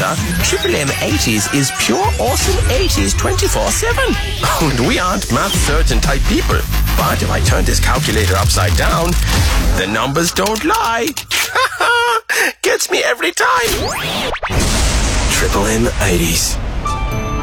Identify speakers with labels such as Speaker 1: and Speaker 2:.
Speaker 1: answer, Triple M 80s is pure awesome 80s 24/7. And we aren't math certain type people. But if I turn this calculator upside down, the numbers don't lie. Gets me every time. Triple M 80s.